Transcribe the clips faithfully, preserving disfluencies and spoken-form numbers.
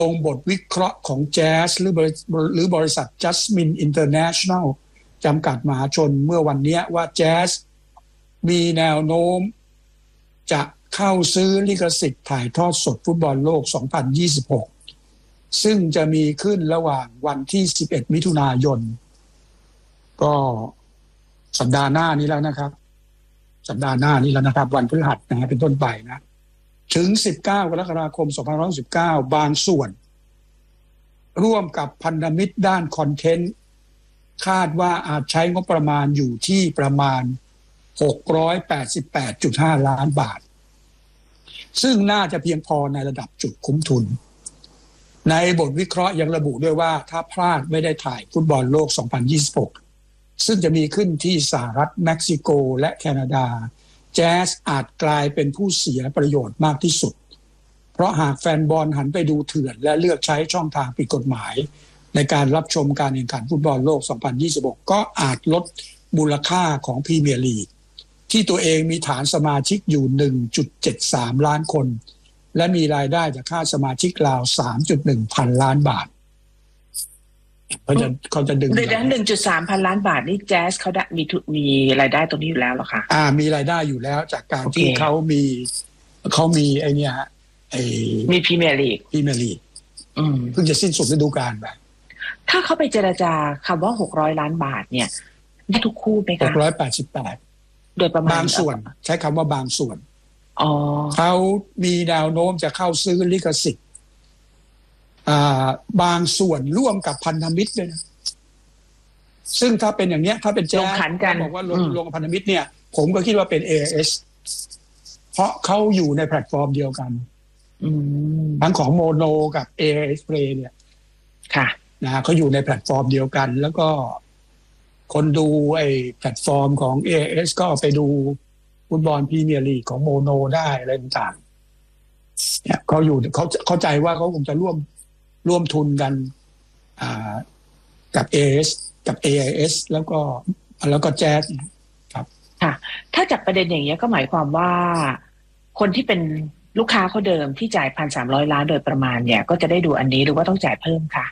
ลงบทวิเคราะห์ของแจ๊สหรือบริหรือบริษัท Jasmine International จำกัดมหาชนเมื่อวันนี้ว่าแจ๊สมีแนวโน้มจะเข้าซื้อลิขสิทธิ์ถ่ายทอดสดฟุตบอลโลกสองพันยี่สิบหกซึ่งจะมีขึ้นระหว่างวันที่สิบเอ็ดมิถุนายนก็สัปดาห์หน้านี้แล้วนะครับสัปดาห์หน้านี้แล้วนะครับวันพฤหัสนะฮะเป็นต้นไปนะถึงสิบเก้ากรกฎาคมสองพันห้าร้อยสิบเก้าบางส่วนร่วมกับพันธมิตรด้านคอนเทนต์คาดว่าอาจใช้งบประมาณอยู่ที่ประมาณ หกร้อยแปดสิบแปดจุดห้า ล้านบาทซึ่งน่าจะเพียงพอในระดับจุดคุ้มทุนในบทวิเคราะห์ยังระบุด้วยว่าถ้าพลาดไม่ได้ถ่ายฟุตบอลโลกสองพันยี่สิบหกซึ่งจะมีขึ้นที่สหรัฐเม็กซิโกและแคนาดาแจ๊สอาจกลายเป็นผู้เสียประโยชน์มากที่สุดเพราะหากแฟนบอลหันไปดูเถื่อนและเลือกใช้ช่องทางผิดกฎหมายในการรับชมการแข่งขันฟุตบอลโลกสองพันยี่สิบหกก็อาจลดมูลค่าของพรีเมียร์ลีกที่ตัวเองมีฐานสมาชิกอยู่ หนึ่งจุดเจ็ดสาม ล้านคนและมีรายได้จากค่าสมาชิกราว สามจุดหนึ่ง พันล้านบาทเขาจะเขาจะดึงในด้าน หนึ่งจุดสาม พันล้านบาทนี่แจ๊สเขาได้มีมีรายได้ตรงนี้อยู่แล้วหรอคะอ่ามีรายได้อยู่แล้วจากการ okay. ที่เขามีเขามีไอเนี้ยไอมีพรีเมียร์ลีกพรีเมียร์ลีกเพิ่งจะสิ้นสุดฤดูกาลไปถ้าเขาไปเจรจาคำว่าหกร้อยล้านบาทเนี่ยได้ทุกคู่ไหมคะหกร้อยแปดสิบแปดโดยประมาณบางส่วนใช้คำว่าบางส่วนอ๋อเขามีแนวโน้มจะเข้าซื้อลิขสิทธิ์อ่าบางส่วนร่วมกับพันธมิตรด้วยนะซึ่งถ้าเป็นอย่างเนี้ยถ้าเป็นแจ๊สบอกว่าลงลงพันธมิตรเนี่ยผมก็คิดว่าเป็น เอ เอส เพราะเขาอยู่ในแพลตฟอร์มเดียวกันทั้งของโมโนกับ เอ เอส Play เนี่ยค่ะนะเขาอยู่ในแพลตฟอร์มเดียวกันแล้วก็คนดูไอ้แพลตฟอร์มของ เอ เอส ก็ไปดูฟุตบอลพรีเมียร์ลีกของโมโนได้อะไรต่างๆเนี่ยเขาอยู่เขาเข้าใจว่าเขาคงจะร่วมร่วมทุนกันอ่ากับ เอ เอส กับ เอ ไอ เอส แล้วก็แล้วก็แจ๊สครับค่ะถ้าจากประเด็นอย่างนี้ก็หมายความว่าคนที่เป็นลูกค้าเขาเดิมที่จ่าย หนึ่งพันสามร้อย ล้านโดยประมาณเนี่ยก็จะได้ดูอันนี้หรือว่าต้องจ่ายเพิ่มค่ะ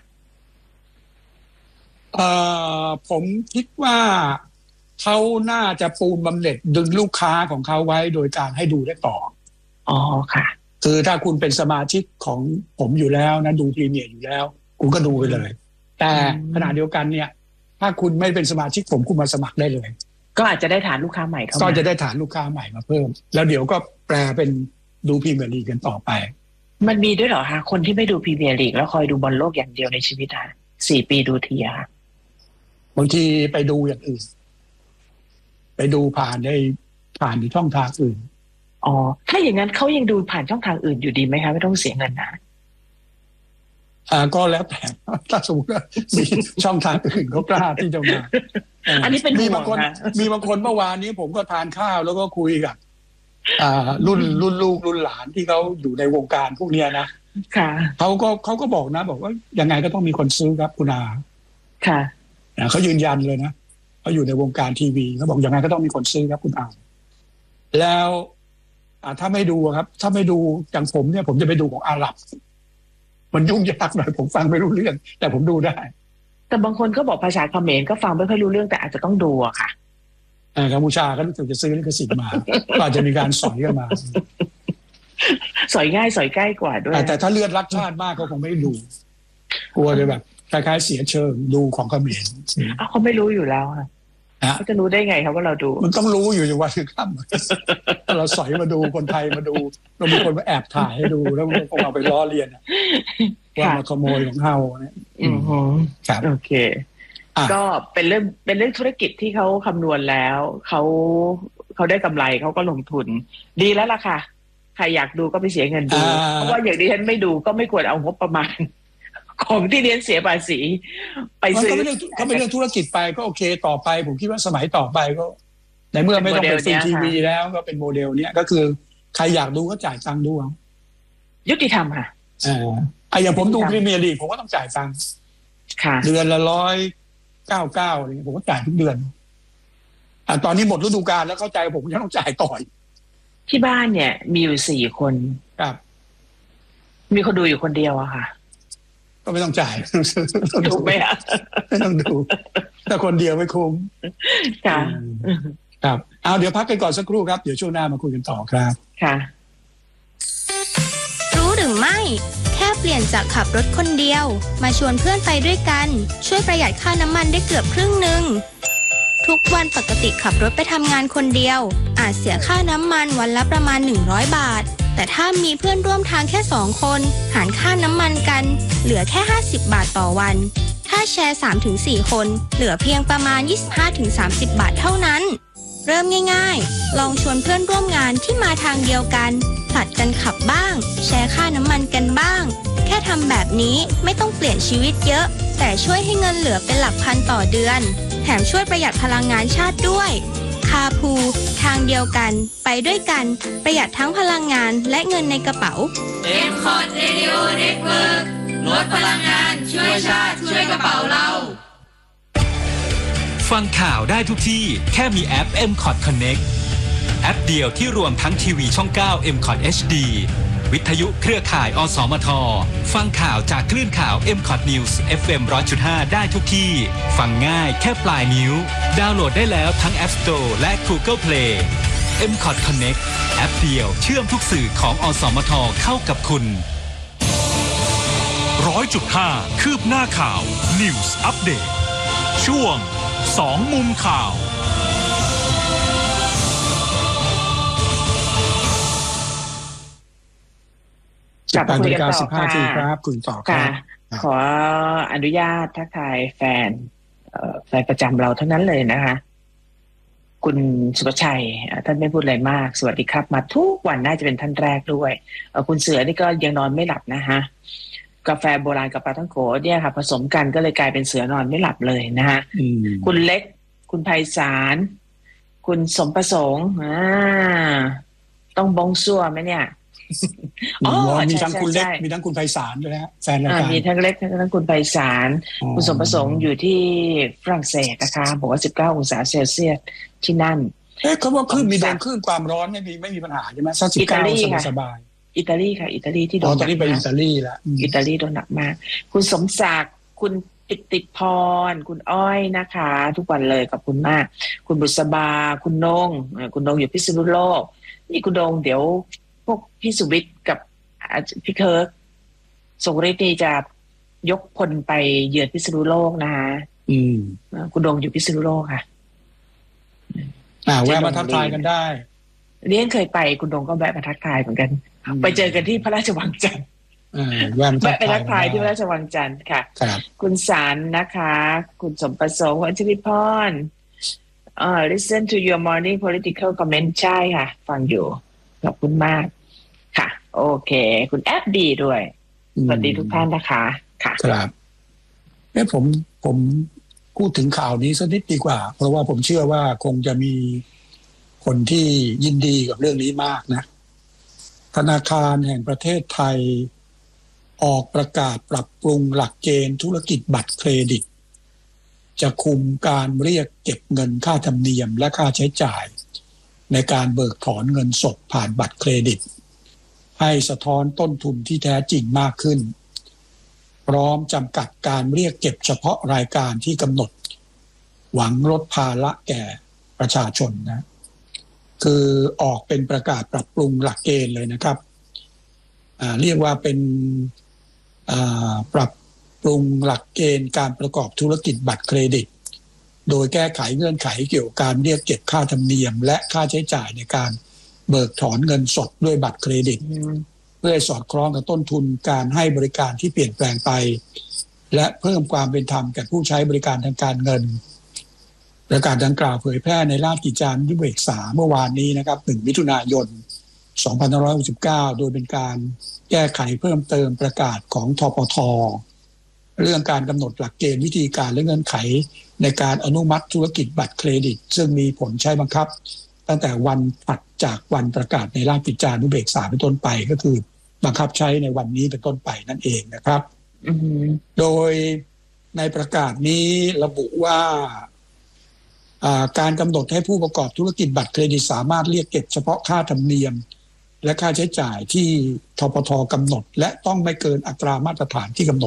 เอ่อผมคิดว่าเขาน่าจะปูนบำเหน็จดึงลูกค้าของเขาไว้โดยการให้ดูได้ต่ออ๋อค่ะคือถ้าคุณเป็นสมาชิกของผมอยู่แล้วนะดูพรีเมียร์อยู่แล้วคุณก็ดูไปเลยแต่ขณะเดียวกันเนี่ยถ้าคุณไม่เป็นสมาชิกผมคุณมาสมัครได้เลยก็อาจจะได้ฐานลูกค้าใหม่เข้ามาก็จะได้ฐานลูกค้าใหม่มาเพิ่มแล้วเดี๋ยวก็แปลเป็นดูพรีเมียร์ลีกกันต่อไปมันมีด้วยเหรอคะคนที่ไม่ดูพรีเมียร์ลีกแล้วคอยดูบอลโลกอย่างเดียวในชีวิตอ่ะสี่ปีดูทีอะบางทีไปดูอย่างอื่นไปดูผ่านในผ่านในช่องทางอื่นอ๋อถ้าอย่างนั้นเขายังดูผ่านช่องทางอื่นอยู่ดีไหมคะไม่ต้องเสียเงินนะอ่าก็แล้วแต่ถ้าสมมติว่ามีช่องทางอื่นเขากล้าที่จะมาอันนี้เป็นมีบางคนมีบางคนเมื่อวานนี้ผมก็ทานข้าวแล้วก็คุยกับอ่ารุ่นรุ่นลูกรุ่นหลานที่เขาอยู่ในวงการพวกเนี้ยนะค่ะเขาก็เขาก็บอกนะบอกว่ายังไงก็ต้องมีคนซื้อครับคุณอาค่ะเขายืนยันเลยนะเขาอยู่ในวงการทีวีเขาบอกยังไงก็ต้องมีคนซื้อครับคุณอาแล้วถ้าไม่ดูครับถ้าไม่ดูอย่างผมเนี่ยผมจะไปดูของอาหรับมันยุ่งยากหน่อยผมฟังไม่รู้เรื่องแต่ผมดูได้แต่บางคนก็บอกภาษาเขมรก็ฟังไม่ค่อยรู้เรื่องแต่อาจจะต้องดูอะค่ะกัมพูชาก็รู้สึกจะซื้อลิขสิทธิ์มาก็อาจจะมีการสอยกันมาสอยง่ายสอยใกล้กว่าด้วยแต่ถ้าเลือดรักชาติมากก็คงไม่ดูกลัวเลยแบบคล้ายๆเสียเชิงดูของเขมรอ้าวเขาไม่รู้อยู่แล้วค่ะเขาจะรู้ได้ไงครับว่าเราดูมันต้องรู้อยู่อย่างว่าคือข้ามเราสอยมาดูคนไทยมาดูเรามีคนมาแอบถ่ายให้ดูแล้วพวกเราไปล้อเลียนว่ามาขโมยของเฮาเนี่ยอือฮึครับโอเคก็เป็นเรื่องเป็นเรื่องธุรกิจที่เขาคำนวณแล้วเขาเขาได้กำไรเขาก็ลงทุนดีแล้วล่ะค่ะใครอยากดูก็ไปเสียเงินดูเพราะว่าอย่างที่ฉันไม่ดูก็ไม่ควรเอางบประมาณของที่เรียนเสียภาษีไปซื้อก็เป็นเรื่องธุรกิจไปก็โอเคต่อไปผมคิดว่าสมัยต่อไปก็ในเมื่อไม่ต้องเป็นฟรีทีวีแล้วก็เป็นโมเดลเนี้ยก็คือใครอยากดูก็จ่ายตังค์ดูเอายุติธรรมค่ะอ่าไอ้อย่างผมดูพรีเมียร์ลีกผมก็ต้องจ่ายตังค์ค่ะเดือนละร้อยเก้าเก้าเลยผมก็จ่ายทุกเดือนอ่าตอนนี้หมดฤดูกาลแล้วเข้าใจผมยังต้องจ่ายต่อที่บ้านเนี่ยมีอยู่สี่คนครับมีคนดูอยู่คนเดียวอะค่ะก็ไม่ต้องจ่ายถูกไหมอ่ะไม่ต้องดูแต่คนเดียวไม่คุ้มค่ะครับเอาเดี๋ยวพักกันก่อนสักครู่ครับเดี๋ยวช่วงหน้ามาคุยกันต่อครับค่ะรู้หรือไม่แค่เปลี่ยนจากขับรถคนเดียวมาชวนเพื่อนไปด้วยกันช่วยประหยัดค่าน้ำมันได้เกือบครึ่งนึงทุกวันปกติขับรถไปทำงานคนเดียวอาจเสียค่าน้ำมันวันละประมาณหนึ่งร้อยบาทแต่ถ้ามีเพื่อนร่วมทางแค่สองคนหารค่าน้ำมันกันเหลือแค่ห้าสิบบาทต่อวันถ้าแชร์ สามถึงสี่ คนเหลือเพียงประมาณ ยี่สิบห้าถึงสามสิบ บาทเท่านั้นเริ่มง่ายๆลองชวนเพื่อนร่วมงานที่มาทางเดียวกันผลัดกันขับบ้างแชร์ค่าน้ำมันกันบ้างแค่ทำแบบนี้ไม่ต้องเปลี่ยนชีวิตเยอะแต่ช่วยให้เงินเหลือเป็นหลักพันต่อเดือนแถมช่วยประหยัดพลังงานชาติด้วยคาพูทางเดียวกันไปด้วยกันประหยัดทั้งพลังงานและเงินในกระเป๋าเอ็ม คอร์ด Radio Network ลดพลังงานช่วยชาติช่วยกระเป๋าเราฟังข่าวได้ทุกที่แค่มีแอป เอ็ม คอร์ด Connect แอปเดียวที่รวมทั้งทีวีช่องเก้า เอ็ม คอร์ด เอช ดี วิทยุเครือข่ายอสมทฟังข่าวจากคลื่นข่าว เอ็ม คอร์ด News เอฟ เอ็ม หนึ่งร้อยจุดห้า ได้ทุกที่ฟังง่ายแค่ปลายนิ้วดาวน์โหลดได้แล้วทั้ง App Store และ Google Play เอ็ม คอร์ด Connect แอปเดียวเชื่อมทุกสื่อของอสมทเข้ากับคุณหนึ่งร้อยจุดห้า คืบหน้าข่าว News Update ช่วงสองมุมข่าวสิบแปดนาฬิกาสิบห้านาทีครับคุณต่อครับขออนุญาตทักทายแฟนแฟนประจำเราทั้งนั้นเลยนะคะคุณสุภชัยท่านไม่พูดอะไรมากสวัสดีครับมาทุกวันน่าจะเป็นท่านแรกด้วยคุณเสือนี่ก็ยังนอนไม่หลับนะฮะกาแฟโบราณกับปลาท่องโกเนี่ยค่ะผสมกันก็เลยกลายเป็นเสือนอนไม่หลับเลยนะฮะคุณเล็กคุณไพศาลคุณสมประสงค์อ่าต้องบงซัวไหมเนี่ยอ๋อมีทั้งคุณเล็กมีทั้งคุณไพศาลด้วยนะแฟนรายการมีทั้งเล็กทั้งคุณไพศาลคุณสมประสงค์อยู่ที่ฝรั่งเศสนะคะบอกว่าสิบเก้าองศาเซลเซียสที่นั่นเอ๊ะเขาว่าคลื่นมีโดนคลื่นความร้อนไม่มีไม่มีปัญหาใช่ไหมสักสิบเก้าสบายอิตาลีค่ะอิตาลีที่โดนหนักตอนนี้ไปอิตาลีแล้วอิตาลีโดนหนักมากคุณสมศักดิ์คุณปิติพรคุณอ้อยนะคะทุกวันเลยขอบคุณมากคุณบุษบาคุณนงคุณนงอยู่พิษณุโลกนี่คุณนงเดี๋ยวพวกพี่สุวิทย์กับพี่เคิร์กส่งฤทธิ์จะยกพลไปเยือนพิษณุโลกนะคะอืมคุณนงอยู่พิษณุโลกค่ะอ่าแวะมาทักทายกันได้เลี้ยงเคยไปคุณนงก็แวะมาทักทายเหมือนกันไปเจอกันที่พระราชวังจันทร์แวะไปทักทายที่พระราชวังจันทร์ค่ะคุณสารนะคะคุณสมประสงค์วัชริพรเอ่อ listen to your morning political comment ใช่ค่ะฟังอยู่ขอบคุณมากค่ะโอเคคุณแอปดีด้วยสวัสดีทุกท่านนะคะค่ะครับเอ้ผมผมพูดถึงข่าวนี้สักนิดดีกว่าเพราะว่าผมเชื่อว่าคงจะมีคนที่ยินดีกับเรื่องนี้มากนะธนาคารแห่งประเทศไทยออกประกาศปรับปรุงหลักเกณฑ์ธุรกิจบัตรเครดิตจะคุมการเรียกเก็บเงินค่าธรรมเนียมและค่าใช้จ่ายในการเบิกถอนเงินสดผ่านบัตรเครดิตให้สะท้อนต้นทุนที่แท้จริงมากขึ้นพร้อมจำกัดการเรียกเก็บเฉพาะรายการที่กำหนดหวังลดภาระแก่ประชาชนนะคือออกเป็นประกาศปรับปรุงหลักเกณฑ์เลยนะครับอ่าเรียกว่าเป็นอ่าปรับปรุงหลักเกณฑ์การประกอบธุรกิจบัตรเครดิตโดยแก้ไขเงื่อนไขเกี่ยวกับการเรียกเก็บค่าธรรมเนียมและค่าใช้จ่ายในการเบิกถอนเงินสดด้วยบัตรเครดิตเพื่อสอดคล้องกับต้นทุนการให้บริการที่เปลี่ยนแปลงไปและเพิ่มความเป็นธรรมแก่ผู้ใช้บริการทางการเงินประกาศดังกล่าวเผยแพร่ในราชกิจจานุเบกษาเมื่อวานนี้นะครับหนึ่งมิถุนายนสองพันห้าร้อยหกสิบเก้าโดยเป็นการแก้ไขเพิ่มเติมประกาศของธปท.เรื่องการกำหนดหลักเกณฑ์วิธีการและเงื่อนไขในการอนุมัติธุรกิจบัตรเครดิตซึ่งมีผลใช้บังคับตั้งแต่วันถัดจากวันประกาศในราชกิจจานุเบกษาเป็นต้นไปก็คือบังคับใช้ในวันนี้เป็นต้นไปนั่นเองนะครับ mm-hmm. โดยในประกาศนี้ระบุว่าการกำหนดให้ผู้ประกอบธุรกิจบัตรเครดิตสามารถเรียกเก็บเฉพาะค่าธรรมเนียมและค่าใช้จ่ายที่ธปท.กำหนดและต้องไม่เกินอัตรามาตรฐานที่กำหนด